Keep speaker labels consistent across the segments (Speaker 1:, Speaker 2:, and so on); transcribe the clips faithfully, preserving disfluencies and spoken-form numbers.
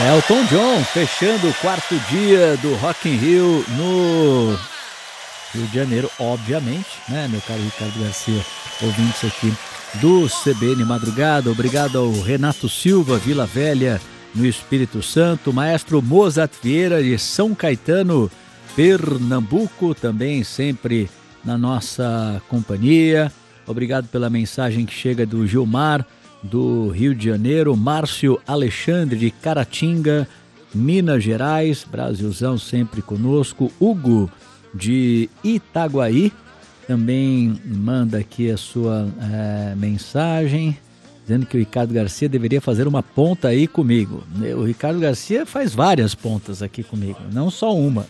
Speaker 1: Elton John, fechando o quarto dia do Rock in Rio no Rio de Janeiro, obviamente, né, meu caro Ricardo Garcia, ouvintes aqui do C B N Madrugada. Obrigado ao Renato Silva, Vila Velha, no Espírito Santo, maestro Mozart Vieira de São Caetano, Pernambuco, também sempre na nossa companhia. Obrigado pela mensagem que chega do Gilmar, do Rio de Janeiro, Márcio Alexandre de Caratinga, Minas Gerais, Brasilzão sempre conosco, Hugo de Itaguaí também manda aqui a sua é, mensagem, dizendo que o Ricardo Garcia deveria fazer uma ponta aí comigo. O Ricardo Garcia faz várias pontas aqui comigo, não só uma.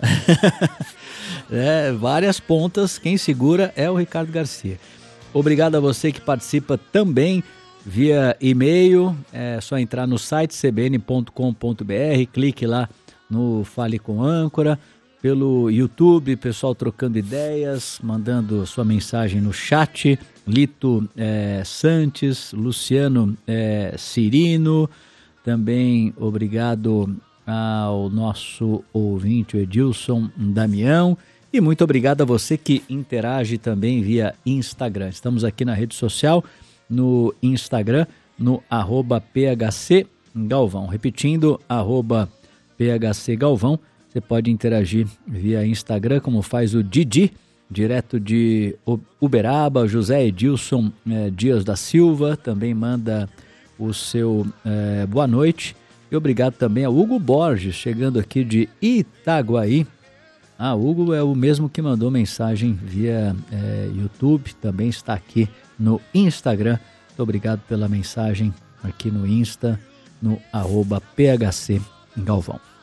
Speaker 1: É, várias pontas, quem segura é o Ricardo Garcia. Obrigado a você que participa também via e-mail, é só entrar no site c b n ponto com ponto b r, clique lá no Fale com Âncora, pelo YouTube, pessoal trocando ideias, mandando sua mensagem no chat, Lito é, Santos, Luciano é, Cirino, também obrigado ao nosso ouvinte Edilson Damião, e muito obrigado a você que interage também via Instagram. Estamos aqui na rede social, no Instagram, no arroba P H C Galvão. Repetindo, arroba P H C Galvão. Você pode interagir via Instagram, como faz o Didi, direto de Uberaba. José Edilson eh, Dias da Silva também manda o seu eh, boa noite. E obrigado também ao Hugo Borges, chegando aqui de Itaguaí. Ah, Hugo é o mesmo que mandou mensagem via eh, YouTube, também está aqui no Instagram. Muito obrigado pela mensagem aqui no Insta, no arroba P H C Galvão.